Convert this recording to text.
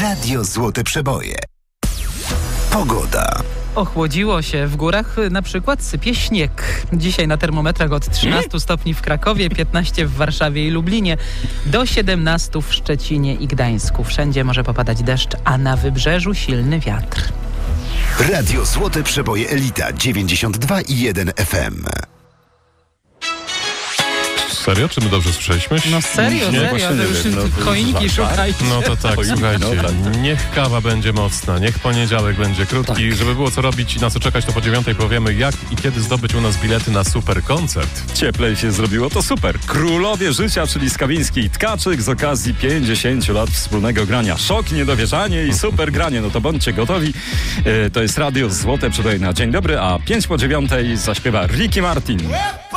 Radio Złote Przeboje. Pogoda. Ochłodziło się. W górach na przykład sypie śnieg. Dzisiaj na termometrach od 13 stopni w Krakowie, 15 w Warszawie i Lublinie, do 17 w Szczecinie i Gdańsku. Wszędzie może popadać deszcz, a na wybrzeżu silny wiatr. Radio Złote Przeboje Elita 92,1 FM. Serio? Czy my dobrze słyszeliśmy? No serio, Nie, serio. To już koinki szukajcie. No to tak, słuchajcie, niech kawa będzie mocna, niech poniedziałek będzie krótki. Tak. Żeby było co robić i na co czekać, to po 9:00 powiemy, jak i kiedy zdobyć u nas bilety na super koncert. Cieplej się zrobiło, to super. Królowie życia, czyli Skawiński i Tkaczyk z okazji 50 lat wspólnego grania. Szok, niedowierzanie i super granie. No to bądźcie gotowi. To jest Radio Złote Przeboje na dzień dobry, a 8:55 zaśpiewa Ricky Martin.